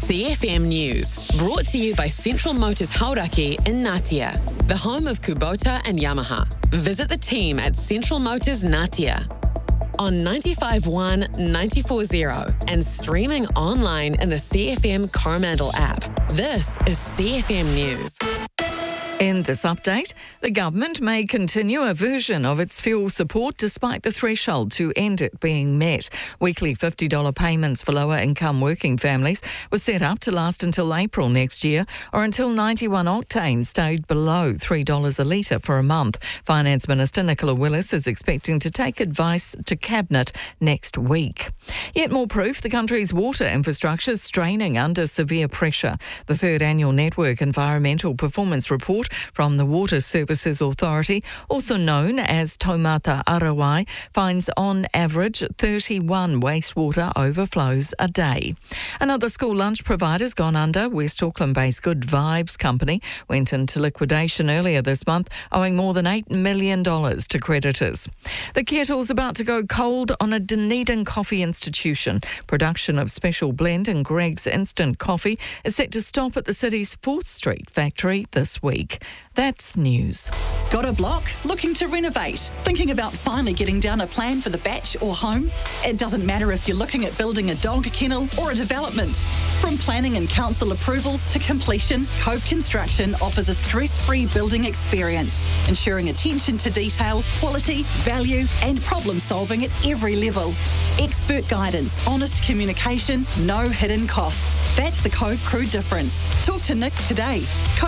CFM News, brought to you by Central Motors Hauraki in Ngatea, the home of Kubota and Yamaha. Visit the team at Central Motors Ngatea on 95.1, 94.0 and streaming online in the CFM Coromandel app. This is CFM News. In this update, the government may continue a version of its fuel support despite the threshold to end it being met. Weekly $50 payments for lower-income working families were set up to last until April next year or until 91 octane stayed below $3 a litre for a month. Finance Minister Nicola Willis is expecting to take advice to Cabinet next week. Yet more proof the country's water infrastructure is straining under severe pressure. The third annual Network Environmental Performance Report from the Water Services Authority, also known as Taumata Arawai, finds on average 31 wastewater overflows a day. Another school lunch provider's gone under. West Auckland-based Good Vibes Company went into liquidation earlier this month, owing more than $8 million to creditors. The kettle's about to go cold on a Dunedin coffee institution. Production of Special Blend and Greg's Instant Coffee is set to stop at the city's 4th Street factory this week. That's news. Got a block? Looking to renovate? Thinking about finally getting down a plan for the batch or home? It doesn't matter if you're looking at building a dog kennel or a development. From planning and council approvals to completion, Cove Construction offers a stress-free building experience, ensuring attention to detail, quality, value and problem-solving at every level. Expert guidance, honest communication, no hidden costs. That's the Cove Crew difference. Talk to Nick today.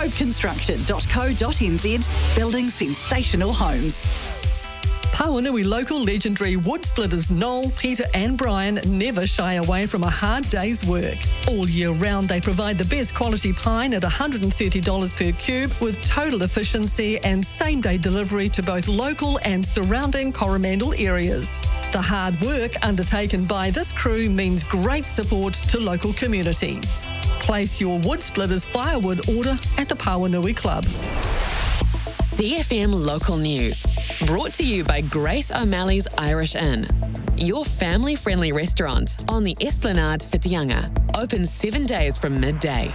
coveconstruction.co.nz, building sensational homes. Pawanui local legendary wood splitters Noel, Peter and Brian never shy away from a hard day's work. All year round they provide the best quality pine at $130 per cube with total efficiency and same-day delivery to both local and surrounding Coromandel areas. The hard work undertaken by this crew means great support to local communities. Place your wood splitters firewood order at the Pawanui Club. CFM Local News, brought to you by Grace O'Malley's Irish Inn, your family-friendly restaurant on the Esplanade Whitianga, open 7 days from midday.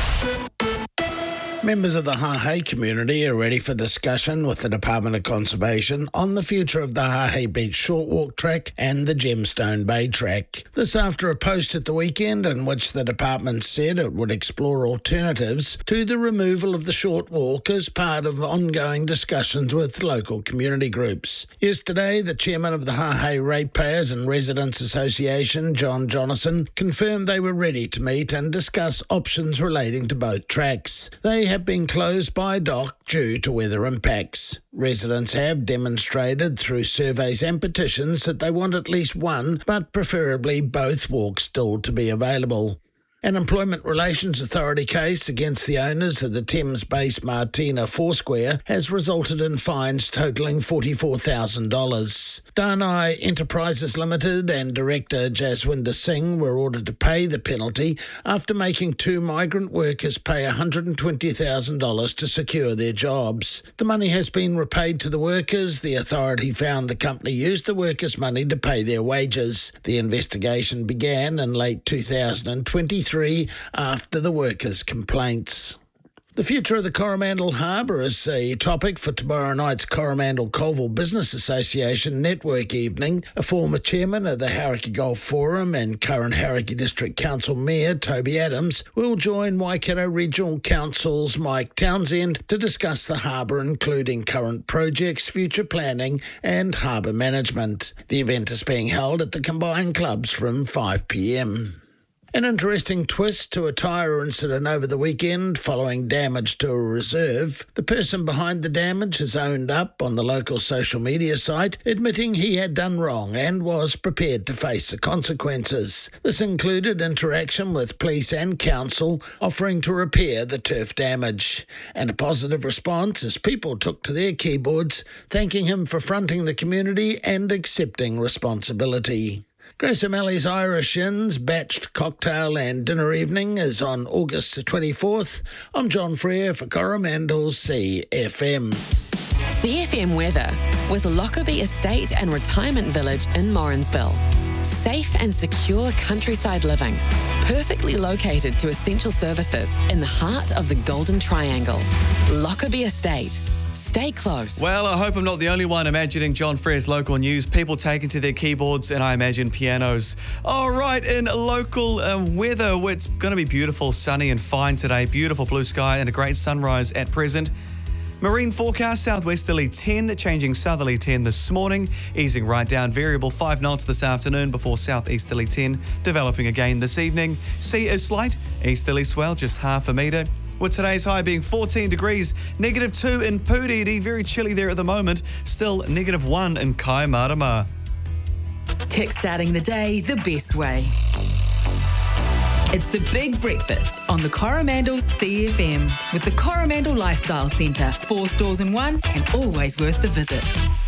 Members of the Hahei community are ready for discussion with the Department of Conservation on the future of the Hahei Beach Short Walk Track and the Gemstone Bay Track. This after a post at the weekend in which the department said it would explore alternatives to the removal of the short walk as part of ongoing discussions with local community groups. Yesterday, the chairman of the Hahei Ratepayers and Residents Association, John Jonathan, confirmed they were ready to meet and discuss options relating to both tracks. They have been closed by DOC due to weather impacts. Residents have demonstrated through surveys and petitions that they want at least one, but preferably both walks still to be available. An Employment Relations Authority case against the owners of the Thames-based Martina Foursquare has resulted in fines totalling $44,000. Danai Enterprises Limited and director Jaswinder Singh were ordered to pay the penalty after making 2 migrant workers pay $120,000 to secure their jobs. The money has been repaid to the workers. The authority found the company used the workers' money to pay their wages. The investigation began in late 2023 after the workers' complaints. The future of the Coromandel Harbour is a topic for tomorrow night's Coromandel Colville Business Association Network evening. A former chairman of the Hauraki Golf Forum and current Hauraki District Council Mayor Toby Adams will join Waikato Regional Council's Mike Townsend to discuss the harbour, including current projects, future planning and harbour management. The event is being held at the combined clubs from 5 p.m. An interesting twist to a tyre incident over the weekend following damage to a reserve. The person behind the damage has owned up on the local social media site, admitting he had done wrong and was prepared to face the consequences. This included interaction with police and council offering to repair the turf damage, and a positive response as people took to their keyboards, thanking him for fronting the community and accepting responsibility. Grace O'Malley's Irish Inn's batched cocktail and dinner evening is on August the 24th. I'm John Freer for Coromandel's CFM. CFM weather with Lockerbie Estate and Retirement Village in Morrinsville. Safe and secure countryside living, perfectly located to essential services in the heart of the Golden Triangle. Lockerbie Estate. Stay close. Well, I hope I'm not the only one imagining John Frere's local news. People taking to their keyboards and I imagine pianos. All right, in local weather, it's going to be beautiful, sunny and fine today. Beautiful blue sky and a great sunrise at present. Marine forecast, southwesterly 10, changing southerly 10 this morning, easing right down, variable 5 knots this afternoon before southeasterly 10, developing again this evening. Sea is slight, easterly swell just half a metre. With today's high being 14 degrees, -2 in Pūrere, very chilly there at the moment, still -1 in Kaimarama. Kickstarting the day the best way. It's the Big Breakfast on the Coromandel CFM with the Coromandel Lifestyle Centre. 4 stores in one and always worth the visit.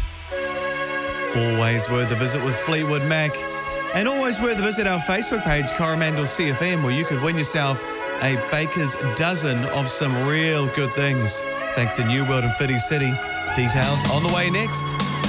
Always worth the visit with Fleetwood Mac. And always worth the visit our Facebook page, Coromandel CFM, where you could win yourself a baker's dozen of some real good things. Thanks to New World and Whiti City. Details on the way next.